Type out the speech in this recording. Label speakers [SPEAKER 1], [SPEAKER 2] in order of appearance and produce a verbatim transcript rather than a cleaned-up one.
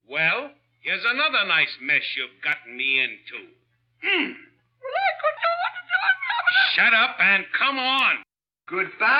[SPEAKER 1] Well, here's another nice mess you've gotten me into. Hmm. Shut up and come on.
[SPEAKER 2] Goodbye.